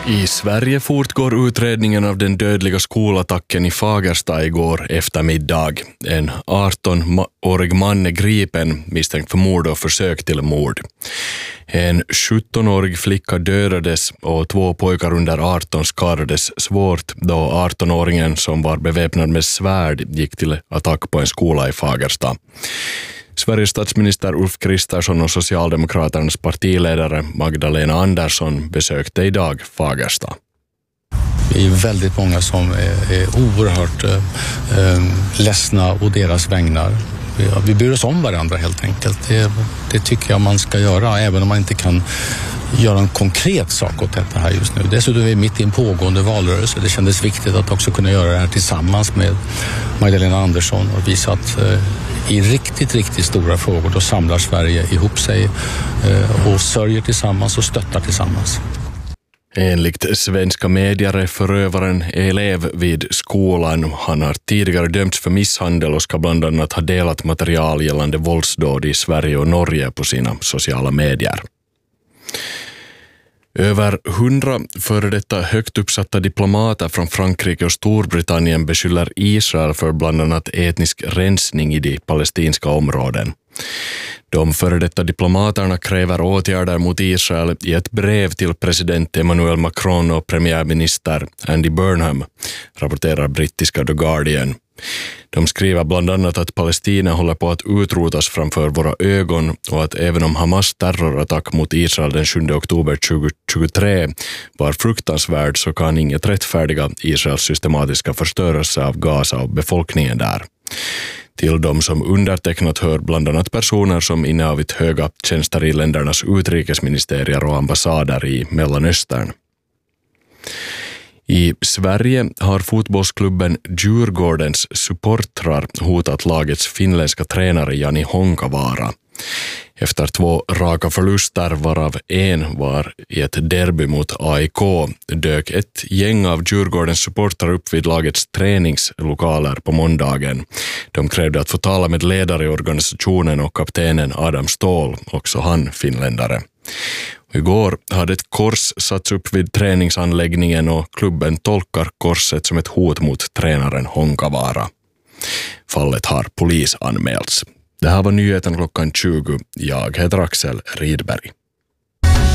I Sverige fortgår utredningen av den dödliga skolattacken i Fagersta igår eftermiddag. En 18-årig man är gripen misstänkt för mord och försök till mord. En 17-årig flicka dödades och 2 pojkar under 18 skadades svårt då 18-åringen som var beväpnad med svärd gick till attack på en skola i Fagersta. Sveriges statsminister Ulf Kristersson och Socialdemokraternas partiledare Magdalena Andersson besökte idag Fagersta. Vi är väldigt många som är oerhört ledsna och deras vägnar. Vi bryr oss om varandra helt enkelt. Det tycker jag man ska göra, även om man inte kan göra en konkret sak åt detta här just nu. Dessutom är vi mitt i en pågående valrörelse. Det kändes viktigt att också kunna göra det här tillsammans med Magdalena Andersson och visa att i riktigt stora frågor då samlar Sverige ihop sig och sörjer tillsammans och stöttar tillsammans. Enligt svenska medier är förövaren elev vid skolan. Han har tidigare dömts för misshandel och ska bland annat ha delat material gällande våldsdåd i Sverige och Norge på sina sociala medier. Över 100 före detta högt uppsatta diplomater från Frankrike och Storbritannien beskyller Israel för bland annat etnisk rensning i de palestinska områden. De före detta diplomaterna kräver åtgärder mot Israel i ett brev till president Emmanuel Macron och premiärminister Andy Burnham, rapporterar brittiska The Guardian. De skriver bland annat att Palestina håller på att utrotas framför våra ögon och att även om Hamas terrorattack mot Israel den 7 oktober 2023 var fruktansvärd så kan inget rättfärdiga Israels systematiska förstörelse av Gaza och befolkningen där. Till de som undertecknat hör bland annat personer som innehavit höga tjänster i ländernas utrikesministerier och ambassader i Mellanöstern. I Sverige har fotbollsklubben Djurgårdens supportrar hotat lagets finländska tränare Jani Honkavaara. Efter 2 raka förluster, varav en var i ett derby mot AIK, dök ett gäng av Djurgårdens supportrar upp vid lagets träningslokaler på måndagen. De krävde att få tala med ledare i organisationen och kaptenen Adam Ståhl, också han finländare. Igår hade ett kors satts upp vid träningsanläggningen och klubben tolkar korset som ett hot mot tränaren Honkavaara. Fallet har polisanmälts. Det här var nyheten klockan 20. Jag heter Axel Rydberg.